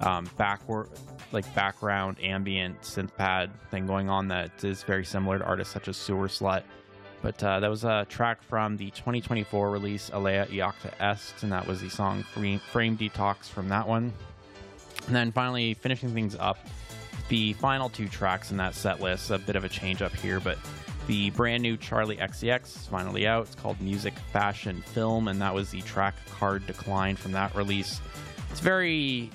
backward, like background ambient synth pad thing going on that is very similar to artists such as Sewer Slut. But that was a track from the 2024 release Alea Iacta Est, and that was the song Frame Detox from that one. And then finally finishing things up, the final two tracks in that set list, a bit of a change up here, but the brand new Charlie XCX is finally out. It's called Music, Fashion, Film, and that was the track Card Decline from that release. It's very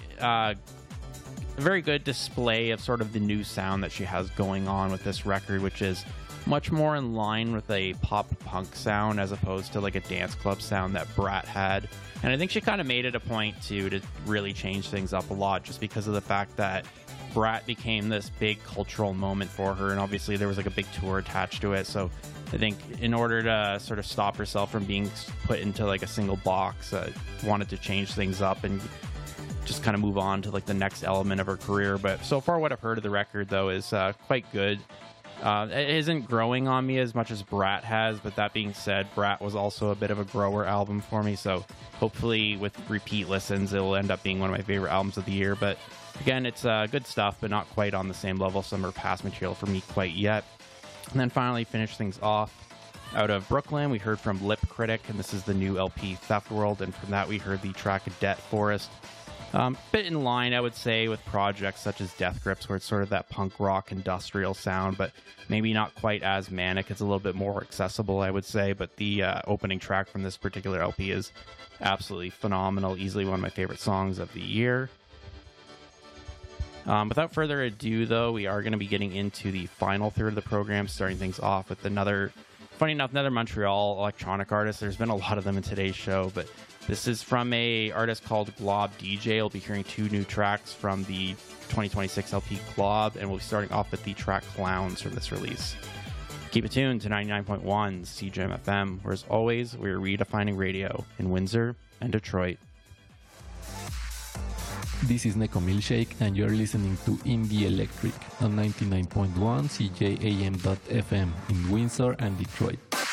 good display of sort of the new sound that she has going on with this record, which is much more in line with a pop punk sound as opposed to like a dance club sound that Brat had. And I think she kind of made it a point to really change things up a lot, just because of the fact that Brat became this big cultural moment for her, and obviously there was like a big tour attached to it. So I think in order to sort of stop herself from being put into like a single box, wanted to change things up and just kind of move on to like the next element of her career. But so far what I've heard of the record though is quite good. It isn't growing on me as much as Brat has, but that being said, Brat was also a bit of a grower album for me, so hopefully with repeat listens it will end up being one of my favorite albums of the year. But again, it's good stuff, but not quite on the same level some of her past material for me quite yet. And then finally finish things off out of Brooklyn, we heard from Lip Critic, and this is the new LP Theft World, and from that we heard the track Debt Forest. Bit in line, I would say, with projects such as Death Grips, where it's sort of that punk rock industrial sound, but maybe not quite as manic. It's a little bit more accessible, I would say, but the opening track from this particular LP is absolutely phenomenal, easily one of my favorite songs of the year. Without further ado, though, we are going to be getting into the final third of the program, starting things off with another Montreal electronic artist. There's been a lot of them in today's show, but this is from a artist called Glob DJ. We'll be hearing two new tracks from the 2026 LP Glob, and we'll be starting off with the track Clowns from this release. Keep it tuned to 99.1 CJM FM, where as always, we're redefining radio in Windsor and Detroit. This is Neko Milkshake, and you're listening to Indie Electric on 99.1 CJAM.FM in Windsor and Detroit.